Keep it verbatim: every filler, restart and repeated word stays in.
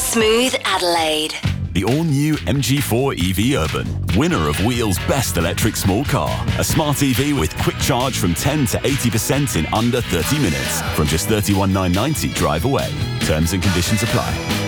Smooth Adelaide. The all-new M G four E V Urban, winner of Wheel's Best Electric Small Car. A smart E V with quick charge from ten to eighty percent in under thirty minutes. From just thirty-one thousand nine hundred ninety drive away. Terms and conditions apply.